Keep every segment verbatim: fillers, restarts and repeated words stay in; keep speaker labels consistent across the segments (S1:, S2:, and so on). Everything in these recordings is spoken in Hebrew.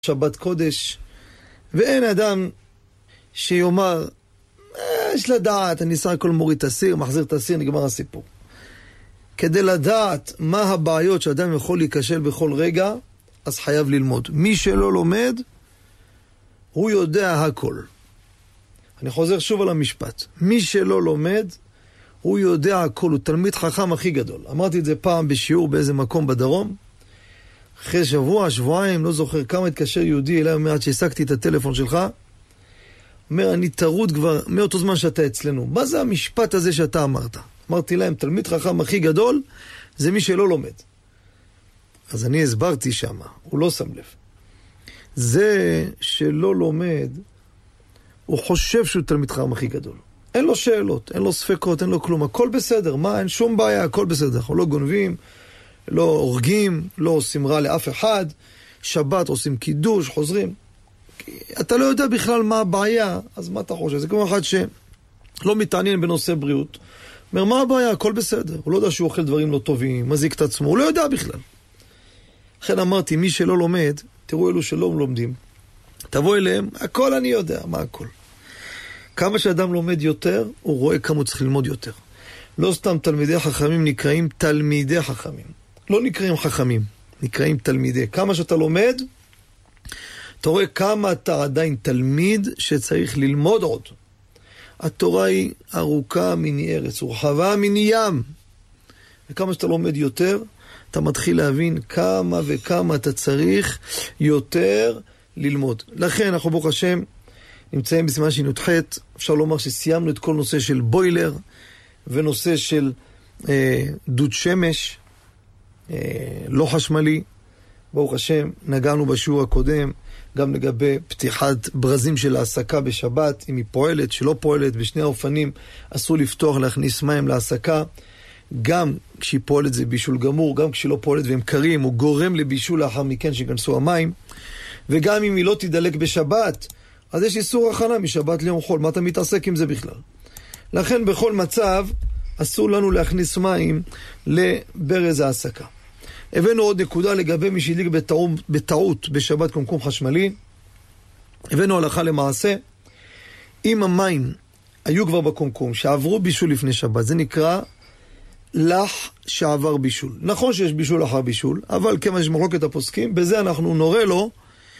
S1: שבת קודש, ואין אדם שיאמר, יש לדעת, אני סך הכל מוריד את הסיר, מחזיר את הסיר, נגמר הסיפור. כדי לדעת מה הבעיות שאדם יכול להיכשל בכל רגע, אז חייב ללמוד. מי שלא לומד, הוא יודע הכל. אני חוזר שוב על המשפט. מי שלא לומד, הוא יודע הכל, הוא תלמיד חכם הכי גדול. אמרתי את זה פעם בשיעור באיזה מקום בדרום, אחרי שבוע, שבועיים, לא זוכר כמה התקשר יהודי אליי, אומר, עד שהשגתי את הטלפון שלך, אומר, אני תרוד כבר מאותו זמן שאתה אצלנו. מה זה המשפט הזה שאתה אמרת? אמרתי להם, תלמיד חכם הכי גדול, זה מי שלא לומד. אז אני הסברתי שמה, הוא לא שם לב. זה שלא לומד, הוא חושב שהוא תלמיד חכם הכי גדול. אין לו שאלות, אין לו ספקות, אין לו כלום, הכל בסדר, מה, אין שום בעיה, הכל בסדר. אנחנו לא גונבים, לא הורגים, לא עושים רע לאף אחד, שבת עושים קידוש, חוזרים. אתה לא יודע בכלל מה הבעיה, אז מה אתה חושב? זה כמו אחד שלא מתעניין בנושא בריאות. אומר, מה הבעיה? הכל בסדר. הוא לא יודע שהוא אוכל דברים לא טובים, מזיק את עצמו, הוא לא יודע בכלל. לכן אמרתי, מי שלא לומד, תראו אלו שלא לומדים. תבוא אליהם, הכל אני יודע, מה הכל. כמה שאדם לומד יותר, הוא רואה כמה הוא צריך ללמוד יותר. לא סתם תלמידי חכמים נקראים תלמידי חכמים. לא נקראים חכמים, נקראים תלמידי. כמה שאתה לומד, אתה רואה כמה אתה עדיין תלמיד שצריך ללמוד עוד. התורה היא ארוכה מני ארץ, ורחבה מני ים. וכמה שאתה לומד יותר, אתה מתחיל להבין כמה וכמה אתה צריך יותר ללמוד. לכן, אנחנו ברוך השם, נמצאים בסימן שי"ח, אפשר לומר שסיימנו את כל נושא של בוילר, ונושא של אה, דוד שמש, אה, לא חשמלי. ברוך השם, נגענו בשיעור הקודם, גם לגבי פתיחת ברזים של העסקה בשבת, אם היא פועלת, שלא פועלת, בשני האופנים אסור לפתוח, להכניס מים לעסקה, גם כשהיא פועלת זה בישול גמור, גם כשהיא לא פועלת והם קרים, הוא גורם לבישול לאחר מכן שיכנסו המים, וגם אם היא לא תדלק בשבת, אז יש איסור הכנה משבת ליום חול, מה אתה מתעסק עם זה בכלל? לכן בכל מצב אסור לנו להכניס מים לברז העסקה. הבאנו עוד נקודה לגבי מי שהדליק בטעות, בטעות בשבת קומקום חשמלי. הבאנו הלכה למעשה. אם המים היו כבר בקומקום שעברו בישול לפני שבת, זה נקרא לח שעבר בישול. נכון שיש בישול אחר בישול, אבל כמה שמחלוקת הפוסקים, בזה אנחנו נורא לו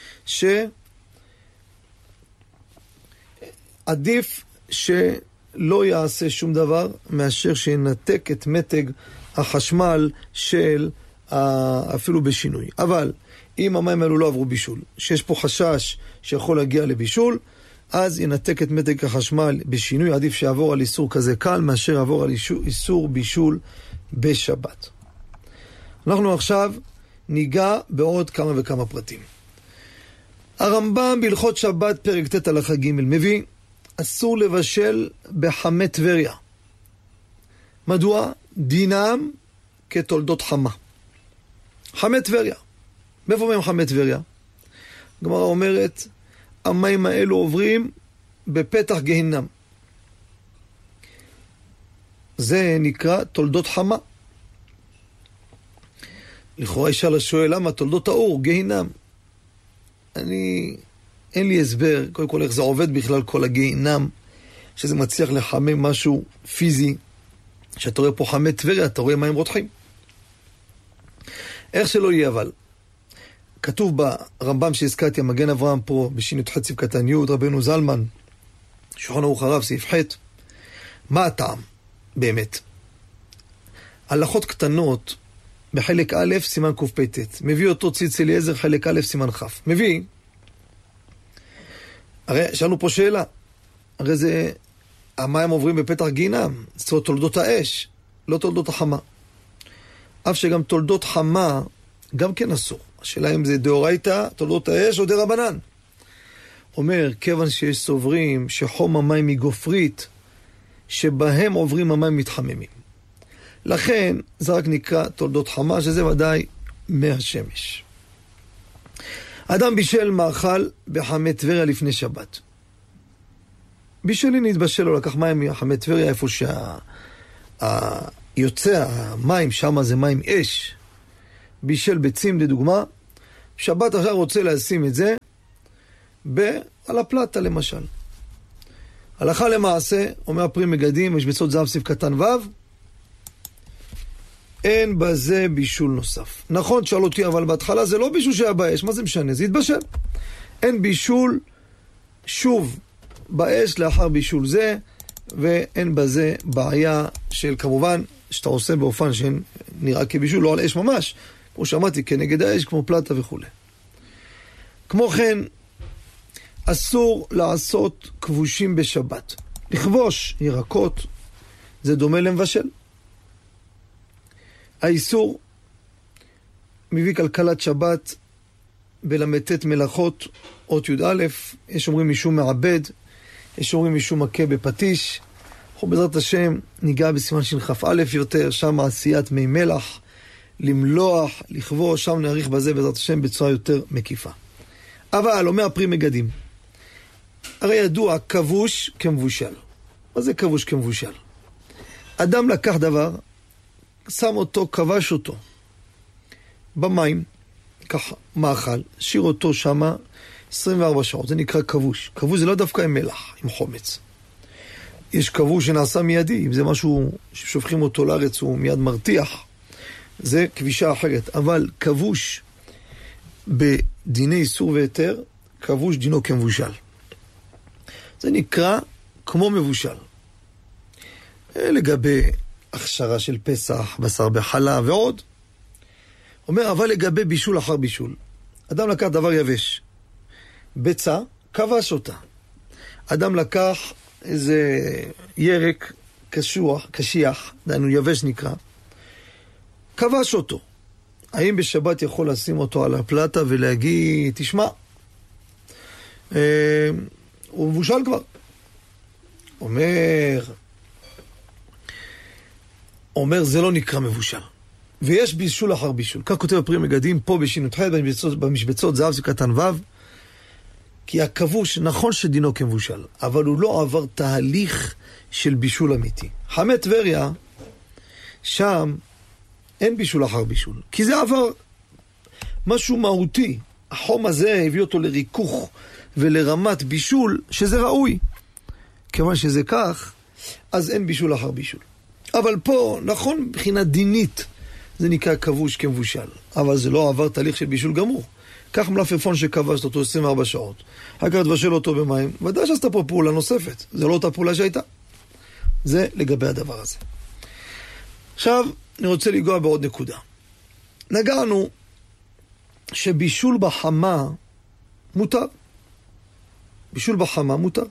S1: שעדיף שלא יעשה שום דבר מאשר שינתק את מתג החשמל של אפילו בשינוי. אבל אם המים האלו לא עברו בישול, שיש פה חשש שיכול להגיע לבישול, אז ינתק את מתג החשמל בשינוי, עדיף שיעבור על איסור כזה קל מאשר יעבור על איסור בישול בשבת. אנחנו עכשיו ניגע בעוד כמה וכמה פרטים. הרמב"ם בהלכות שבת פרק ט' הלכה ג' מביא, אסור לבשל בחמי טבריה. מדוע? דינם כתולדות חמה. חמי טבריה. מאיפה מהם חמי טבריה? הגמרא אומרת, המים האלו עוברים בפתח גהינם. זה נקרא תולדות חמה. לכאורה ישאל השואל, למה תולדות האור, גהינם? אני, אין לי הסבר, קודם כל איך זה עובד בכלל כל הגהינם, שזה מצליח לחמם משהו פיזי, שאתה רואה פה חמי טבריה, אתה רואה מים רותחים. איך שלא יהיה אבל, כתוב ברמב"ם שהזכרתי, המגן אברהם פה, בשי"ח סעיף קטן י', רבנו זלמן, שולחן ערוך הרב סעיף ח', מה הטעם באמת? הלכות קטנות, בחלק א', סימן קפ"ט, מביא אותו ציץ אליעזר, חלק א', סימן כ', מביא, הרי שאלנו פה שאלה, הרי זה, המים עוברים בפתח גיהינם, זה תולדות האש, לא תולדות החמה. אף שגם תולדות חמה, גם כן אסור. השאלה אם זה דאורייתא, תולדות האש או דרבנן. אומר, כיוון שיש סוברים שחום המים היא גופרית, שבהם עוברים המים מתחממים. לכן, זה רק נקרא תולדות חמה, שזה ודאי מהשמש. אדם בישל מאכל בחמי טבריה לפני שבת. בישלי נתבשל לו, לקח מים מחמי טבריה, איפה שה... יוצא המים, שם זה מים אש, בישל ביצים לדוגמה, שבת עכשיו רוצה לשים את זה ב- על הפלטה למשל. הלכה למעשה, אומר פרי מגדים, משבצות זהב סעיף קטן ו', אין בזה בישול נוסף. נכון, שאל אותי, אבל בהתחלה זה לא בישול שהיה באש, מה זה משנה? זה יתבשל. אין בישול שוב באש לאחר בישול זה, ואין בזה בעיה של כמובן שאתה עושה באופן שנראה כבישול, לא על אש ממש, כמו שאמרתי, כנגד האש, כמו פלטה וכו'. כמו כן, אסור לעשות כבושים בשבת. לכבוש ירקות, זה דומה למבשל. האיסור מביא כלכלת שבת בלמתת מלאכות, אות י"א, יש אומרים משום מעבד, יש אומרים משום מכה בפטיש. אנחנו בעזרת השם ניגע בסימן שכ"א יותר, שם עשיית מי מלח, למלוח, לכבוש, שם נעריך בזה בעזרת השם בצורה יותר מקיפה. אבל אומר פרי מגדים, הרי ידוע כבוש כמבושל. מה זה כבוש כמבושל? אדם לקח דבר, שם אותו, כבש אותו במים, ככה, מאכל, שיר אותו שמה עשרים וארבע שעות, זה נקרא כבוש. כבוש זה לא דווקא עם מלח, עם חומץ. יש כבוש שנעשה מיידי, אם זה משהו ששופכים אותו לארץ הוא מיד מרתיח, זה כבישה אחרת. אבל כבוש בדיני איסור והיתר, כבוש דינו כמבושל. זה נקרא כמו מבושל. לגבי הכשרה של פסח, בשר בחלה ועוד. אומר, אבל לגבי בישול אחר בישול. אדם לקח דבר יבש. ביצה, כבש אותה. אדם לקח איזה ירק קשוח, קשיח, דיינו יבש נקרא, כבש אותו. האם בשבת יכול לשים אותו על הפלטה ולהגיד, תשמע, אה, הוא מבושל כבר. אומר, אומר זה לא נקרא מבושל. ויש בישול אחר בישול. כך כותב הפרי מגדים פה בשינותך במשבצות, במשבצות זהב קטן ו', כי הכבוש נכון שדינו כמבושל, אבל הוא לא עבר תהליך של בישול אמיתי. חמי טבריה, שם אין בישול אחר בישול, כי זה עבר משהו מהותי. החום הזה הביא אותו לריכוך ולרמת בישול שזה ראוי. כיוון שזה כך, אז אין בישול אחר בישול. אבל פה, נכון מבחינה דינית, זה נקרא כבוש כמבושל, אבל זה לא עבר תהליך של בישול גמור. כך מלפפון שכבשת אותו עשרים וארבע שעות, אחר כך תבשל אותו במים, ודאי שעשתה פה פעולה נוספת, זה לא אותה פעולה שהייתה. זה לגבי הדבר הזה. עכשיו, אני רוצה לגוע בעוד נקודה. נגענו שבישול בחמה מותר. בישול בחמה מותר.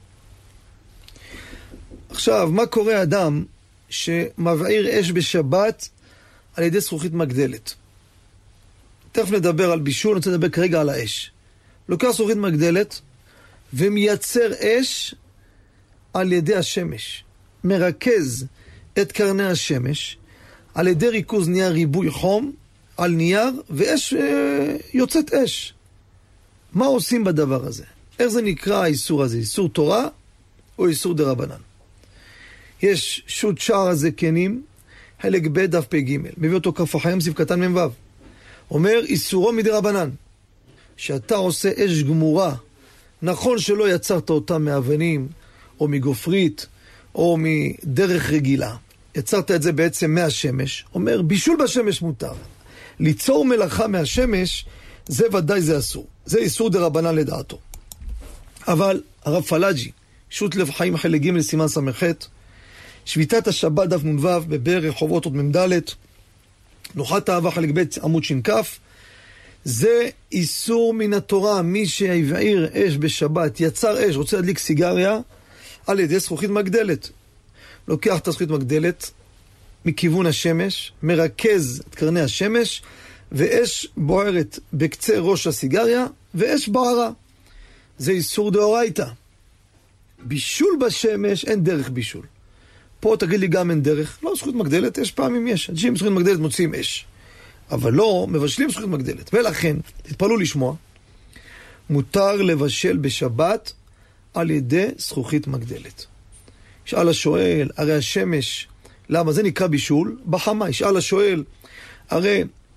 S1: עכשיו, מה קורה אדם שמבעיר אש בשבת על ידי זכוכית מגדלת? תכף נדבר על בישול, אני רוצה לדבר כרגע על האש. לוקח זכוכית מגדלת ומייצר אש על ידי השמש. מרכז את קרני השמש, על ידי ריכוז נהיה ריבוי חום על נייר, ואש אה, יוצאת אש. מה עושים בדבר הזה? איך זה נקרא האיסור הזה? איסור תורה או איסור דרבנן? יש שו"ת שער הזקנים, חלק ב' דף פ"ג, מביא אותו כף החיים סעיף קטן מ"ו. אומר איסורו מדרבנן, שאתה עושה אש גמורה, נכון שלא יצרת אותה מאבנים או מגופרית או מדרך רגילה, יצרת את זה בעצם מהשמש. אומר בישול בשמש מותר, ליצור מלאכה מהשמש זה ודאי זה אסור, זה איסור דרבנן לדעתו. אבל הרב פלאג'י, שו"ת לב חיים חלק ג' סימן ס"ח, שביתת השבת דף נ"ו בבאר רחובות עוד מ"ד, נוחת האהבה חלק ב' עמוד ש"כ, זה איסור מן התורה. מי שיבעיר אש בשבת, יצר אש, רוצה להדליק סיגריה על ידי זכוכית מגדלת, לוקח את הזכוכית מגדלת מכיוון השמש, מרכז את קרני השמש, ואש בוערת בקצה ראש הסיגריה, ואש בערה. זה איסור דאורייתא. בישול בשמש אין דרך בישול. פה תגיד לי גם אין דרך, לא זכוכית מגדלת, יש פעמים יש, אנשים זכוכית מגדלת מוציאים אש, אבל לא מבשלים זכוכית מגדלת. ולכן, תתפלו לשמוע, מותר לבשל בשבת על ידי זכוכית מגדלת. ישאל השואל, הרי השמש, למה זה נקרא בישול? בחמה. ישאל השואל, הרי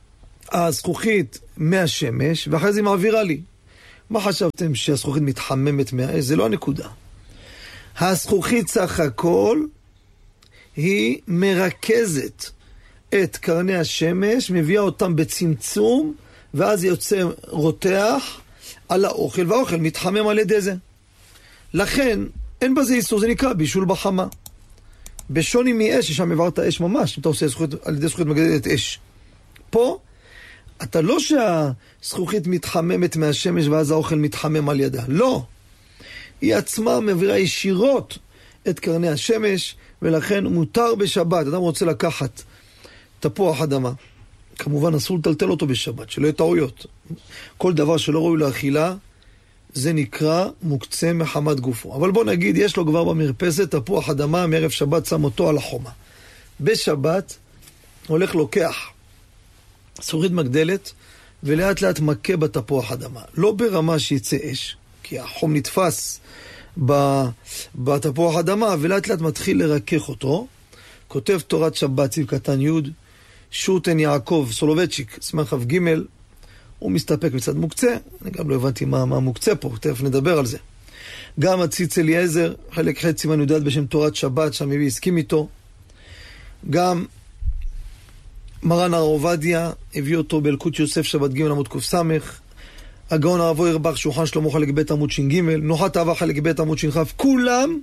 S1: הזכוכית מהשמש, ואחרי זה היא מעבירה לי. מה חשבתם, שהזכוכית מתחממת מהאש? זה לא הנקודה. הזכוכית סך הכל היא מרכזת את קרני השמש, מביאה אותם בצמצום, ואז יוצא רותח על האוכל, והאוכל מתחמם על ידי זה. לכן, אין בזה איסור, זה נקרא בישול בחמה. בשוני מאש, ששם עברת אש ממש, אם אתה עושה זכוכית, על ידי זכוכית מגדלת אש. פה, אתה לא שהזכוכית מתחממת מהשמש, ואז האוכל מתחמם על ידה. לא. היא עצמה מעבירה ישירות את קרני השמש, ולכן מותר בשבת. אדם רוצה לקחת תפוח אדמה. כמובן אסור לטלטל אותו בשבת, שלא יהיו טעויות. כל דבר שלא ראוי לאכילה, זה נקרא מוקצה מחמת גופו. אבל בוא נגיד, יש לו כבר במרפסת תפוח אדמה, מערב שבת שם אותו על החומה. בשבת הולך לוקח זכוכית מגדלת, ולאט לאט מכה בתפוח אדמה. לא ברמה שיצא אש, כי החום נתפס בתפוח אדמה, ולאט לאט מתחיל לרכך אותו. כותב תורת שבת, ציב קטן י', שוטן יעקב סולובייצ'יק, סמך כ"ג, הוא מסתפק מצד מוקצה. אני גם לא הבנתי מה, מה מוקצה פה, תכף נדבר על זה. גם הציץ אליעזר, חלק ח' סימן י"ד בשם תורת שבת, שם מביא הסכים איתו. גם מרן הרב עובדיה הביא אותו באלקוט יוסף שבת ג' עמוד קס. הגאון הרב אוירבך שולחן שלמה חלק ב' עמוד ש"ג, נוחת אהבה חלק ב' עמוד ש"כ, כולם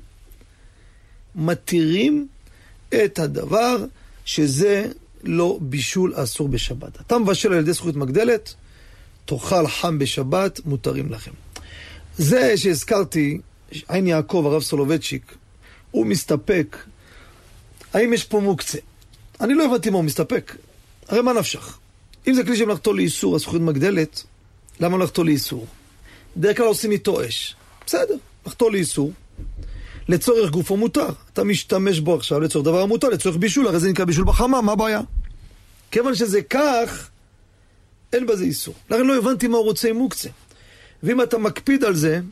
S1: מתירים את הדבר שזה לא בישול אסור בשבת. אתה מבשל על ידי זכוכית מגדלת, תאכל חם בשבת, מותרים לכם. זה שהזכרתי, עין יעקב הרב סולובייצ'יק, הוא מסתפק. האם יש פה מוקצה? אני לא הבנתי מה הוא מסתפק. הרי מה נפשך? אם זה כלי שמלאכתו לאיסור, הזכוכית מגדלת, למה מלאכתו לאיסור? דרך כלל עושים איתו אש. בסדר, מלאכתו לאיסור. לצורך גופו מותר. אתה משתמש בו עכשיו לצורך דבר מותר, לצורך בישול, הרי זה נקרא בישול בחמה, מה הבעיה? כיוון שזה כך, אין בזה איסור. לכן לא הבנתי מה הוא רוצה עם מוקצה. ואם אתה מקפיד על זה,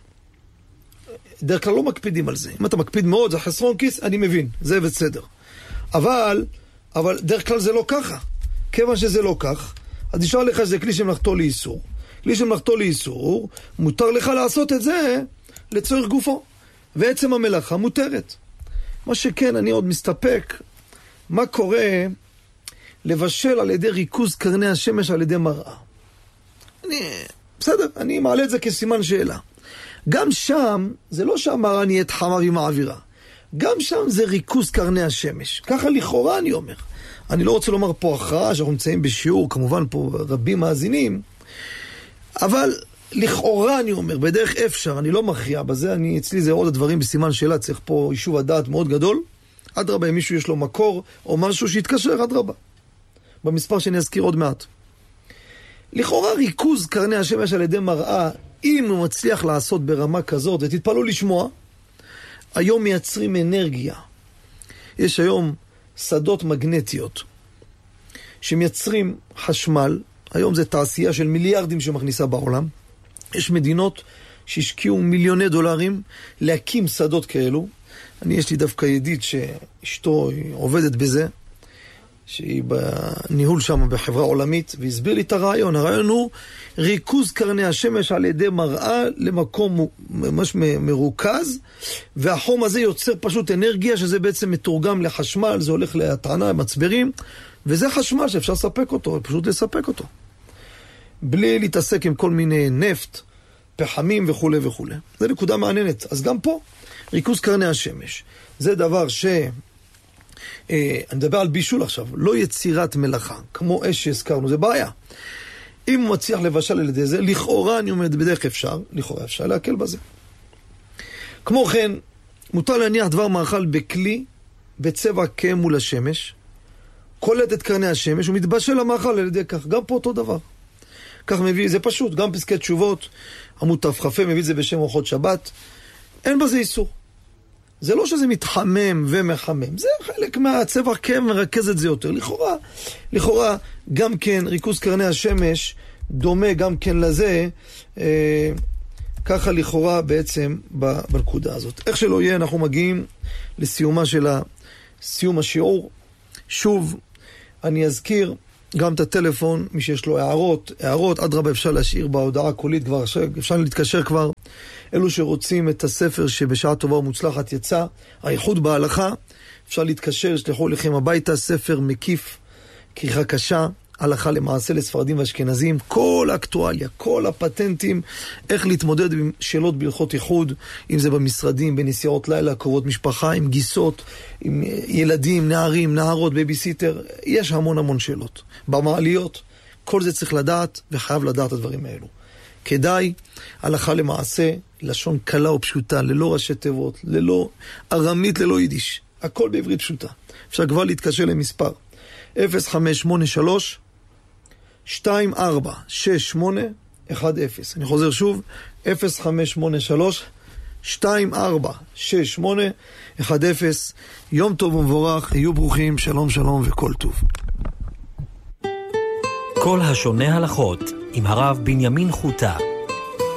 S1: דרך כלל לא מקפידים על זה. אם אתה מקפיד מאוד, זה חסרון כיס, אני מבין, זה בסדר. אבל, אבל דרך כלל זה לא ככה. כיוון שזה לא כך, אז נשאר לך שזה כלי שמלאכתו לאיסור. כלי שמלאכתו לאיסור, מותר לך לעשות את זה לצורך גופו. ועצם המלאכה מותרת. מה שכן, אני עוד מסתפק, מה קורה לבשל על ידי ריכוז קרני השמש על ידי מראה. אני, בסדר, אני מעלה את זה כסימן שאלה. גם שם, זה לא שהמראה נהיית חמה והיא מעבירה. גם שם זה ריכוז קרני השמש. ככה לכאורה אני אומר. אני לא רוצה לומר פה הכרעה, שאנחנו נמצאים בשיעור, כמובן פה רבים מאזינים, אבל לכאורה אני אומר, בדרך אפשר, אני לא מכריע בזה, אני, אצלי זה עוד הדברים בסימן שאלה, צריך פה יישוב הדעת מאוד גדול. עד רבה, אם מישהו יש לו מקור או משהו שיתקשר, עד רבה. במספר שאני אזכיר עוד מעט. לכאורה ריכוז קרני השמש על ידי מראה, אם הוא מצליח לעשות ברמה כזאת, ותתפלו לשמוע, היום מייצרים אנרגיה. יש היום שדות מגנטיות, שמייצרים חשמל, היום זה תעשייה של מיליארדים שמכניסה בעולם, יש מדינות שהשקיעו מיליוני דולרים להקים שדות כאלו. אני יש לי דווקא ידיד שאשתו עובדת בזה, שהיא בניהול שם בחברה עולמית, והסביר לי את הרעיון. הרעיון הוא ריכוז קרני השמש על ידי מראה למקום ממש מרוכז, והחום הזה יוצר פשוט אנרגיה, שזה בעצם מתורגם לחשמל, זה הולך להטענה, מצברים, וזה חשמל שאפשר לספק אותו, פשוט לספק אותו. בלי להתעסק עם כל מיני נפט, פחמים וכו' וכו'. זה נקודה מעניינת. אז גם פה, ריכוז קרני השמש. זה דבר ש... אה, אני מדבר על בישול עכשיו, לא יצירת מלאכה, כמו אש שהזכרנו, זה בעיה. אם הוא מצליח לבשל על ידי זה, לכאורה, אני אומר, בדרך אפשר, לכאורה אפשר להקל בזה. כמו כן, מותר להניח דבר מאכל בכלי, בצבע כהה מול השמש, קולט את קרני השמש, ומתבשל המאכל על ידי כך. גם פה אותו דבר. כך מביא, זה פשוט, גם פסקי תשובות, עמוד ת"כ מביא את זה בשם אורחות שבת, אין בזה איסור. זה לא שזה מתחמם ומחמם, זה חלק מהצבע כהה מרכז את זה יותר. לכאורה, לכאורה, גם כן, ריכוז קרני השמש דומה גם כן לזה, אה, ככה לכאורה בעצם בנקודה הזאת. איך שלא יהיה, אנחנו מגיעים לסיומה של סיום השיעור. שוב, אני אזכיר גם את הטלפון, מי שיש לו הערות, הערות, עד רבה אפשר להשאיר בהודעה קולית, כבר אפשר להתקשר כבר. אלו שרוצים את הספר שבשעה טובה ומוצלחת יצא, הייחוד בהלכה, אפשר להתקשר, שלחו לכם הביתה, ספר מקיף, כריכה קשה, הלכה למעשה לספרדים ואשכנזים, כל האקטואליה, כל הפטנטים, איך להתמודד עם שאלות בהלכות ייחוד, אם זה במשרדים, בנסיעות לילה, קרובות משפחה, עם גיסות, עם ילדים, נערים, נערות, בייביסיטר, יש המון המון שאלות. במעליות, כל זה צריך לדעת, וחייב לדעת את הדברים האלו. כדאי, הלכה למעשה, לשון קלה ופשוטה, ללא ראשי תיבות, ללא ארמית, ללא יידיש. הכל בעברית פשוטה. אפשר כבר להתקשר למספר. אפס חמש שמונה שלוש שתיים ארבע שש שמונה אחת אפס. אני חוזר שוב, אפס חמש שמונה שלוש שתיים ארבע שש שמונה אחת אפס. יום טוב ומבורך, היו ברוכים, שלום שלום וכל טוב.
S2: כל השונה הלכות עם הרב בנימין חוטה.